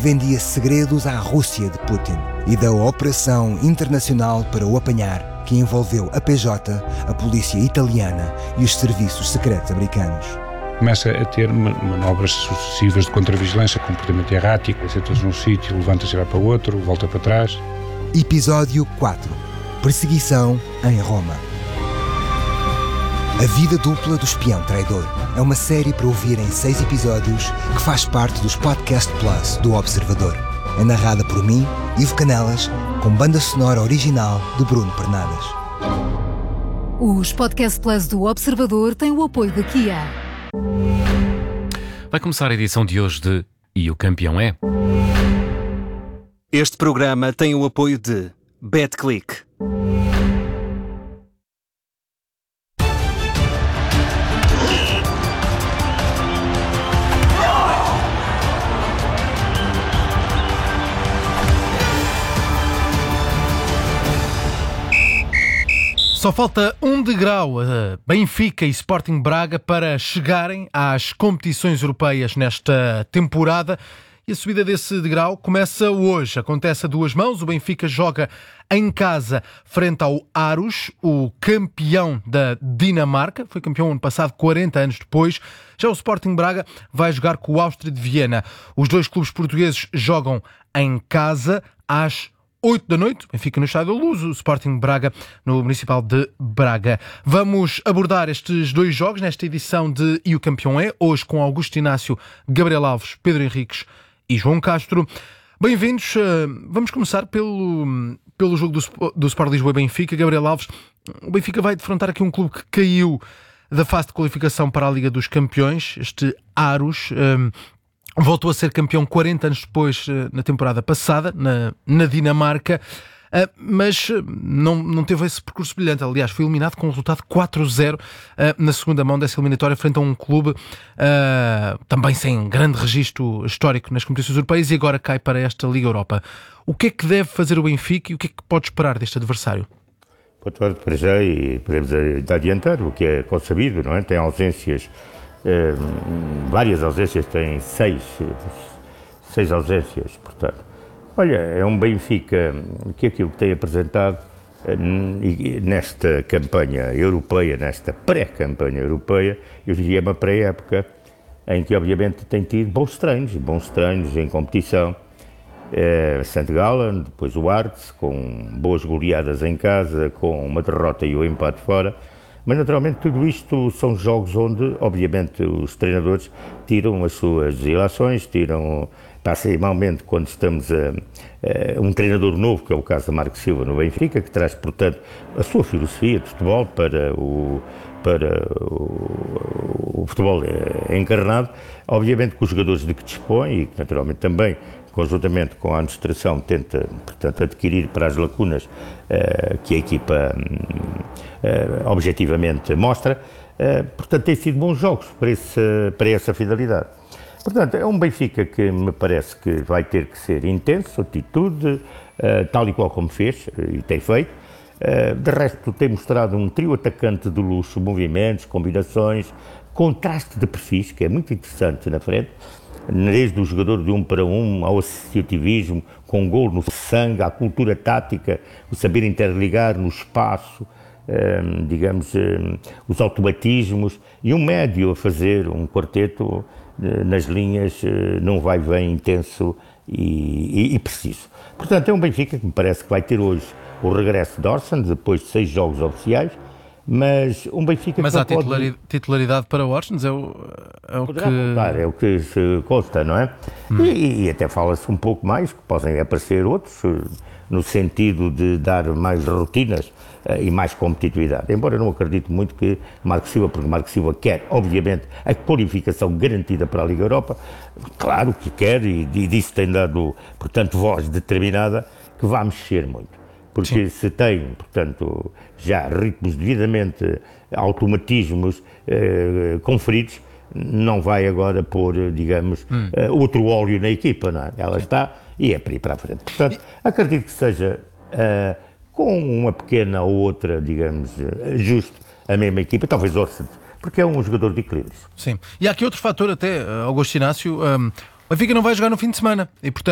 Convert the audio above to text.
vendia segredos à Rússia de Putin e da operação internacional para o apanhar, que envolveu a PJ, a polícia italiana e os serviços secretos americanos. Começa a ter manobras sucessivas de contravigilância, comportamento errático, senta-se num sítio, levanta-se e vai para outro, volta para trás. Episódio 4. Perseguição em Roma. A vida dupla do espião traidor é uma série para ouvir em 6 episódios que faz parte dos Podcast Plus do Observador. É narrada por mim, Ivo Canelas, com banda sonora original de Bruno Pernadas. Os Podcast Plus do Observador têm o apoio da Kia. Vai começar a edição de hoje de E o Campeão é? Este programa tem o apoio de BetClick. Só falta um degrau a Benfica e Sporting Braga para chegarem às competições europeias nesta temporada. E a subida desse degrau começa hoje. Acontece a duas mãos. O Benfica joga em casa frente ao Aarhus, o campeão da Dinamarca. Foi campeão ano passado, 40 anos depois. Já o Sporting Braga vai jogar com o Áustria de Viena. Os dois clubes portugueses jogam em casa às 8 da noite, Benfica no Estádio da Luz, o Sporting Braga no Municipal de Braga. Vamos abordar estes dois jogos nesta edição de E o Campeão é, hoje com Augusto Inácio, Gabriel Alves, Pedro Henriques e João Castro. Bem-vindos. Vamos começar pelo jogo do Sport Lisboa e Benfica. Gabriel Alves, o Benfica vai defrontar aqui um clube que caiu da fase de qualificação para a Liga dos Campeões, este Aarhus. Voltou a ser campeão 40 anos depois, na temporada passada, na Dinamarca, mas não teve esse percurso brilhante. Aliás, foi eliminado com um resultado 4-0 na segunda mão dessa eliminatória, frente a um clube também sem grande registro histórico nas competições europeias, e agora cai para esta Liga Europa. O que é que deve fazer o Benfica e o que é que pode esperar deste adversário? Para já, e podemos adiantar o que é consabido, não é? Tem ausências. Várias ausências, tem seis ausências, portanto. Olha, é um Benfica que aquilo que tem apresentado nesta campanha europeia, nesta pré-campanha europeia, eu diria uma pré-época em que obviamente tem tido bons treinos em competição. St. Gallen, depois o Arts, com boas goleadas em casa, com uma derrota e o empate fora. Mas, naturalmente, tudo isto são jogos onde, obviamente, os treinadores tiram as suas ilações, passa igualmente quando estamos um treinador novo, que é o caso de Marco Silva no Benfica, que traz, portanto, a sua filosofia de futebol para o futebol encarnado. Obviamente que os jogadores de que dispõe e que, naturalmente, também, conjuntamente com a administração, tenta, portanto, adquirir para as lacunas que a equipa objetivamente mostra, portanto, tem sido bons jogos para essa finalidade. Portanto, é um Benfica que me parece que vai ter que ser intenso, atitude, tal e qual como fez e tem feito. De resto, tem mostrado um trio atacante de luxo, movimentos, combinações, contraste de perfis, que é muito interessante na frente, desde o jogador de 1 para 1 ao associativismo, com gol no sangue, à cultura tática, o saber interligar no espaço, os automatismos, e um médio a fazer um quarteto nas linhas num vai-vem intenso e preciso. Portanto, é um Benfica que me parece que vai ter hoje o regresso de Orson, depois de 6 jogos oficiais, mas um Benfica mas que há titularidade para o Orsens, é o poderá que... voltar, é o que se consta, não é? E até fala-se um pouco mais, que podem aparecer outros, no sentido de dar mais rotinas e mais competitividade. Embora eu não acredite muito que Marco Silva, porque Marco Silva quer, obviamente, a qualificação garantida para a Liga Europa, claro que quer, e disso tem dado, portanto, voz determinada, que vai mexer muito. Porque se tem, portanto, já ritmos devidamente automatismos conferidos, não vai agora pôr, digamos, outro óleo na equipa, não é? Ela está e é para ir para a frente. Portanto, acredito que seja com uma pequena ou outra, digamos, ajuste a mesma equipa, talvez Orson, porque é um jogador de equilíbrios. Sim. E há aqui outro fator até, Augusto Inácio, o Benfica não vai jogar no fim de semana e, portanto,